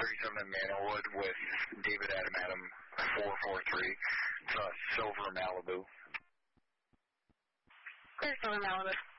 37 in Manilwood with David Adam 443. It's Silver Malibu. Clear Silver Malibu.